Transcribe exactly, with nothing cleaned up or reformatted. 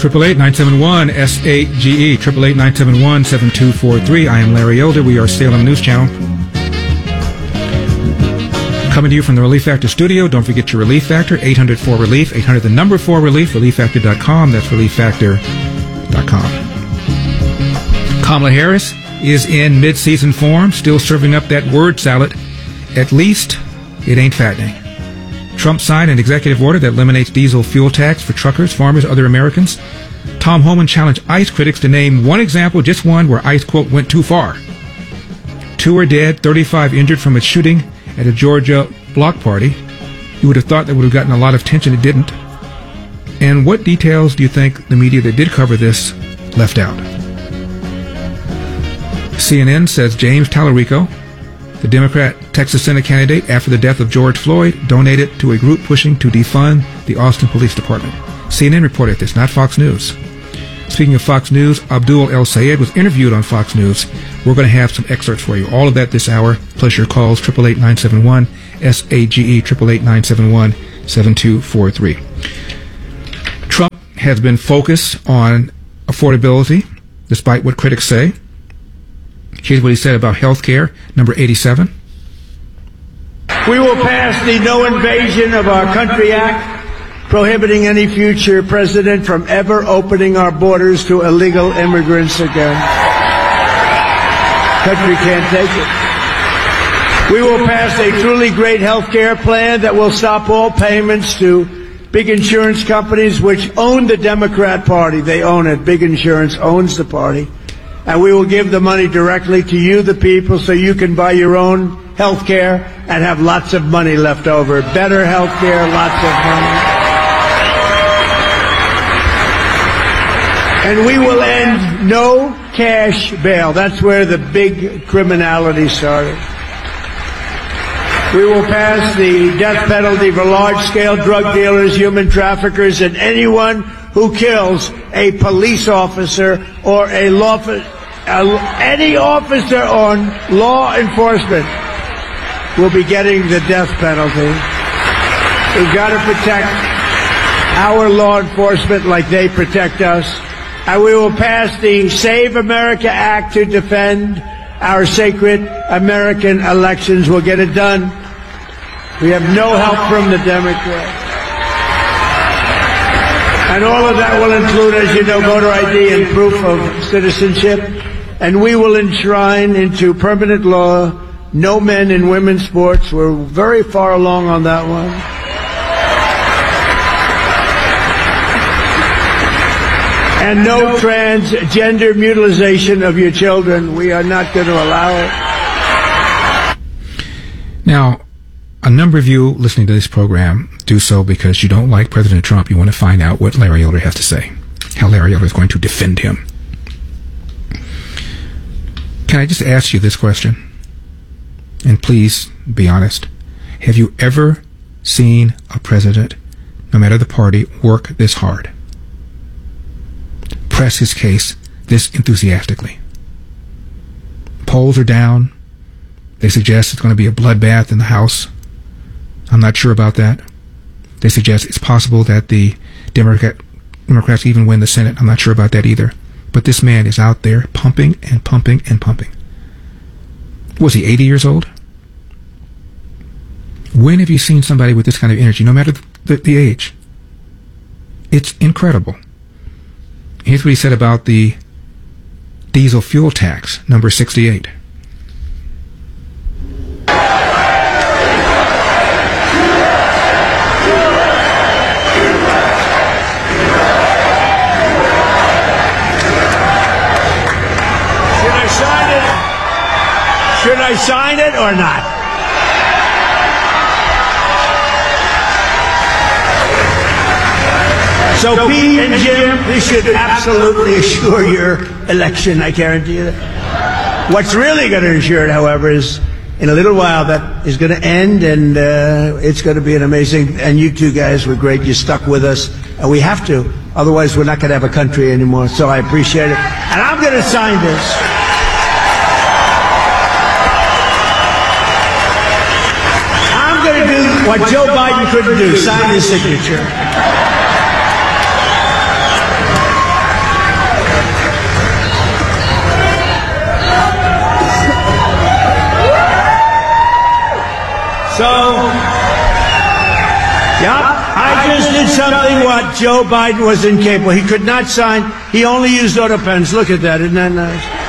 eight eight eight, nine seven one, S A G E, eight eight eight, nine seven one, seven two four three. I am Larry Elder. We are Salem News Channel. Coming to you from the Relief Factor studio. Don't forget your Relief Factor, eight hundred four relief, eight hundred the number four relief, relief factor dot com. That's relief factor dot com. Kamala Harris is in mid-season form, still serving up that word salad. At least it ain't fattening. Trump signed an executive order that eliminates diesel fuel tax for truckers, farmers, other Americans. Tom Homan challenged ICE critics to name one example, just one, where ICE, quote, went too far. Two are dead, thirty-five injured from a shooting at a Georgia block party. You would have thought that would have gotten a lot of attention. It didn't. And what details do you think the media that did cover this left out? C N N says James Tallarico, the Democrat Texas Senate candidate after the death of George Floyd, donated to a group pushing to defund the Austin Police Department. C N N reported this, not Fox News. Speaking of Fox News, Abdul El Sayed was interviewed on Fox News. We're going to have some excerpts for you. All of that this hour, plus your calls, eight eight eight, nine seven one, S A G E, eight eight eight, nine seven one, seven two four three. Trump has been focused on affordability, despite what critics say. Here's what he said about health care, number eighty-seven. We will pass the No Invasion of Our Country Act, prohibiting any future president from ever opening our borders to illegal immigrants again. Country can't take it. We will pass a truly great health care plan that will stop all payments to big insurance companies which own the Democrat Party. They own it. Big insurance owns the party. And we will give the money directly to you, the people, so you can buy your own health care and have lots of money left over. Better health care, lots of money. And we will end no cash bail. That's where the big criminality started. We will pass the death penalty for large-scale drug dealers, human traffickers, and anyone who kills a police officer or a law, uh, any officer on law enforcement will be getting the death penalty. We've got to protect our law enforcement like they protect us. And we will pass the Save America Act to defend our sacred American elections. We'll get it done. We have no help from the Democrats. And all of that will include, as you know, voter I D and proof of citizenship. And we will enshrine into permanent law no men in women's sports. We're very far along on that one. And no transgender mutilation of your children. We are not going to allow it. Now, a number of you listening to this program do so because you don't like President Trump. You want to find out what Larry Elder has to say, how Larry Elder is going to defend him. Can I just ask you this question? And please be honest. Have you ever seen a president, no matter the party, work this hard? Press his case this enthusiastically? Polls are down. They suggest it's going to be a bloodbath in the House. I'm not sure about that. They suggest it's possible that the Democrat, Democrats even win the Senate. I'm not sure about that either. But this man is out there pumping and pumping and pumping. Was he eighty years old? When have you seen somebody with this kind of energy, no matter the, the age? It's incredible. Here's what he said about the diesel fuel tax, number sixty-eight. Should I sign it or not? So, Pete and Jim, this should absolutely assure your election, I guarantee you that. What's really going to assure it, however, is in a little while that is going to end, and uh, it's going to be an amazing, and you two guys were great. You stuck with us, and we have to. Otherwise, we're not going to have a country anymore, so I appreciate it. And I'm going to sign this. What Joe Biden couldn't do, sign his signature. So, yeah, I just did something what Joe Biden was incapable. He could not sign. He only used auto pens. Look at that. Isn't that nice?